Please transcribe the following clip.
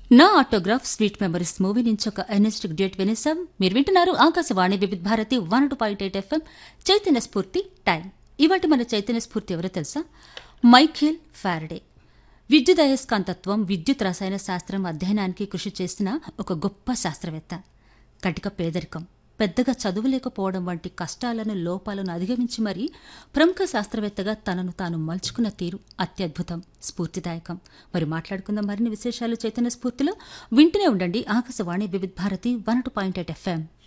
నా autograph sweet memories movie నుంచి ఒక ఎనర్జెటిక్ డ్యూట్ వినేసాం. మీరు వింటున్నారు ఆకాశవాణి వివిధ భారతి 102.8 FM చైతన్య స్ఫూర్తి టైం. ఇవాటి మన చైతన్య స్ఫూర్తి ఎవరో తెలుసా? Michael Faraday. విద్యుదయస్కాంతత్వం, విద్యుత్ రసాయన శాస్త్రం అధ్యయనానికి కృషి చేసిన ఒక గొప్ప శాస్త్రవేత్త. కటిక పేదరికం, పెద్దగా చదువులేకపోవడం వంటి కష్టాలను, లోపాలను అధిగమించి మరీ ప్రముఖ శాస్త్రవేత్తగా తనను తాను మలుచుకున్న తీరు అత్యద్భుతం, స్ఫూర్తిదాయకం. మరి మాట్లాడుకుందాం మరిన్ని విశేషాలు చైతన్య స్ఫూర్తిలో. వింటూనే ఉండండి ఆకాశవాణి వివిధ భారతి 102.8 FM.